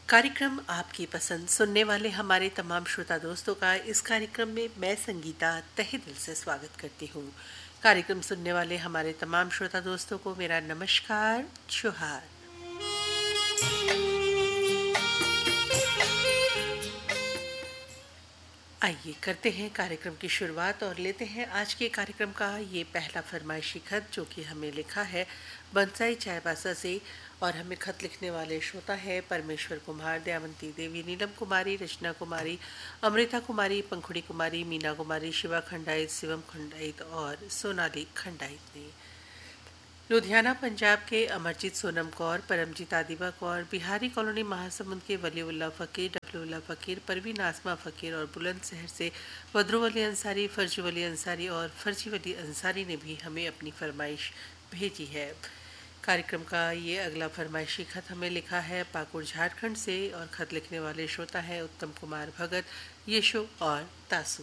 कार्यक्रम आपकी पसंद सुनने वाले हमारे तमाम श्रोता दोस्तों का इस कार्यक्रम में मैं संगीता तहे दिल से स्वागत करती हूँ। कार्यक्रम सुनने वाले हमारे तमाम श्रोता दोस्तों को मेरा नमस्कार, जोहार। आइए करते हैं कार्यक्रम की शुरुआत और लेते हैं आज के कार्यक्रम का ये पहला फरमाइशी खत जो कि हमें लिखा है बंसाई चायबासा से। और हमें खत लिखने वाले श्रोता है परमेश्वर कुमार, दयावंती देवी, नीलम कुमारी, रचना कुमारी, अमृता कुमारी, पंखुड़ी कुमारी, मीना कुमारी, शिवा खंडाइत, शिवम खंडाइत और सोनाली खंडाइत ने। लुधियाना पंजाब के अमरजीत सोनम कौर, परमजीत आदिबा कौर, बिहारी कॉलोनी महासमुंद के वलीउल्लाह फ़कीर, डबलुल्लाह फ़कीर, परवीन आसमा फ़कीर और बुलंदशहर से बदरू वली अंसारी, फर्जी वली अंसारी और फर्जी वली अंसारी ने भी हमें अपनी फरमाइश भेजी है। कार्यक्रम का ये अगला फरमाइशी खत हमें लिखा है पाकुड़ झारखंड से और खत लिखने वाले श्रोता है उत्तम कुमार भगत, यशो और तासु।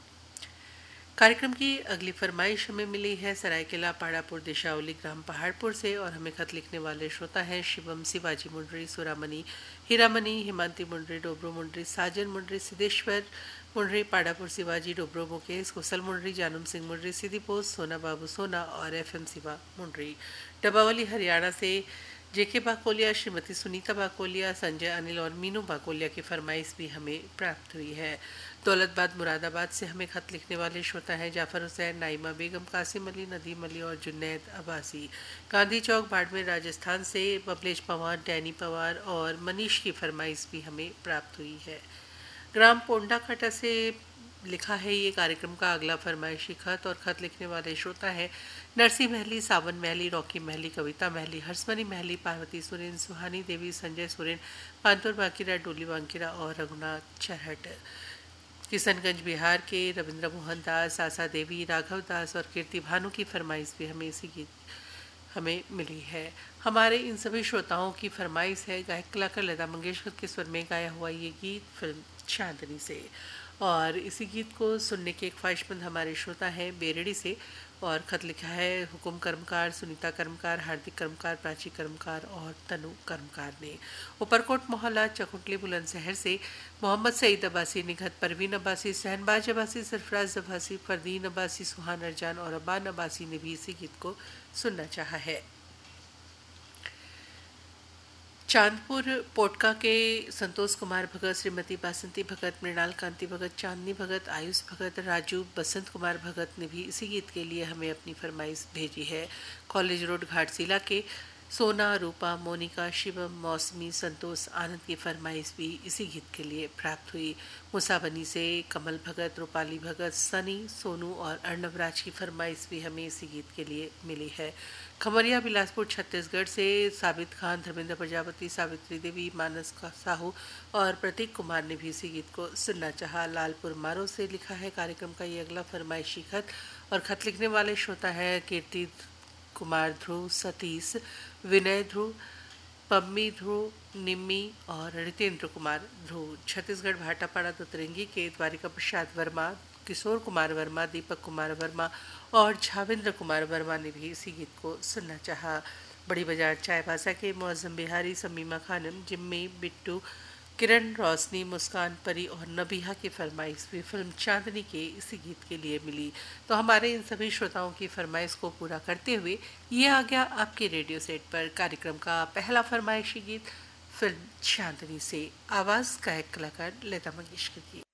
कार्यक्रम की अगली फरमाइश हमें मिली है सरायकेला पाड़ापुर दिशावली ग्राम पहाड़पुर से और हमें खत लिखने वाले श्रोता हैं शिवम, शिवाजी मुंडरी, सुरामणि, हीरामणि, हिमांति मुंडरी, डोब्रो मुंडरी, साजन मुंडरी, सिद्धेश्वर मुंडरी, पाड़ापुर शिवाजी, डोब्रो मुकेश, कुशल मुंडरी, जानम सिंह मुंडरी, सीधी पोस्ट, सोना बाबू सोना और FM शिवा मुंडरी। डबावली हरियाणा से जेके बाकोलिया, श्रीमती सुनीता बाकोलिया, संजय अनिल और मीनू बाकोलिया की फरमाइश भी हमें प्राप्त हुई है। दौलतबाद मुरादाबाद से हमें खत लिखने वाले श्रोता हैं जाफर हुसैन, नाइमा बेगम, कासिम अली, नदीम अली और जुन्नैद अब्बासी। गांधी चौक बाड़मेर राजस्थान से बबलेश पवार, डैनी पवार और मनीष की फरमाइश भी हमें प्राप्त हुई है। ग्राम पोंडा खटा से लिखा है ये कार्यक्रम का अगला फरमाइशी खत और खत लिखने वाले श्रोता है नरसी महली, सावन महली, रॉकी महली, कविता महली, हर्षमणि महली, पार्वती सोरेन, सुहानी देवी, संजय सोरेन, पांतुर बांकीरा, डोली बांकीरा और रघुनाथ चरहट। किशनगंज बिहार के रविंद्र मोहन दास, आशा देवी, राघव दास और कीर्ति भानु की फरमाइश भी हमें इसी गीत हमें मिली है। हमारे इन सभी श्रोताओं की फरमाइश है गायक कलाकार लता मंगेशकर के स्वर में गाया हुआ ये गीत फिल्म चांदनी से। और इसी गीत को सुनने के एक ख्वाहिशमंद हमारे श्रोता हैं बेरड़ी से और खत लिखा है हुकुम कर्मकार, सुनीता कर्मकार, हार्दिक कर्मकार, प्राची कर्मकार और तनु कर्मकार ने। ऊपरकोट मोहल्ला चकुटली बुलंदशहर से मोहम्मद सईद अब्बासी, निघत परवीन अब्बासी, सहनबाज अब्बासी, सरफराज अब्बासी, फरदीन अब्बासी, सुहान अरजान और अबान अब्बासी ने भी इसी गीत को सुनना चाहा है। चांदपुर पोटका के संतोष कुमार भगत, श्रीमती बासंती भगत, मृणाल कांति भगत, चांदनी भगत, आयुष भगत, राजू बसंत कुमार भगत ने भी इसी गीत के लिए हमें अपनी फरमाइश भेजी है। कॉलेज रोड घाटशिला के सोना, रूपा, मोनिका, शिवम, मौसमी, संतोष, आनंद की फरमाइश भी इसी गीत के लिए प्राप्त हुई। मुसाबनी से कमल भगत, रूपाली भगत, सनी, सोनू और अर्णव राज की फरमाइश भी हमें इसी गीत के लिए मिली है। खमरिया बिलासपुर छत्तीसगढ़ से साबित खान, धर्मेंद्र प्रजापति, सावित्री देवी, मानस साहू और प्रतीक कुमार ने भी इसी गीत को सुनना चाहा। लालपुर मारो से लिखा है कार्यक्रम का ये अगला फरमाइशी खत और खत लिखने वाले श्रोता है कीर्ति कुमार ध्रुव, सतीश, विनय ध्रुव, पम्मी ध्रुव, निम्मी और रितेंद्र कुमार ध्रुव। छत्तीसगढ़ भाटापाड़ा दुतरंगी के द्वारिका प्रसाद वर्मा, किशोर कुमार वर्मा, दीपक कुमार वर्मा और झावेंद्र कुमार वर्मा ने भी इसी गीत को सुनना चाहा। बड़ी बाजार चायबासा के मौजम बिहारी, समीमा खानम, जिम्मी, बिट्टू, किरण, रोशनी, मुस्कान, परी और नबीहा की फरमाइश भी फिल्म चांदनी के इसी गीत के लिए मिली। तो हमारे इन सभी श्रोताओं की फरमाइश को पूरा करते हुए ये आ गया आपके रेडियो सेट पर कार्यक्रम का पहला फरमाइशी गीत फिल्म चांदनी से। आवाज़ गायक कलाकार लता मंगेशकर की।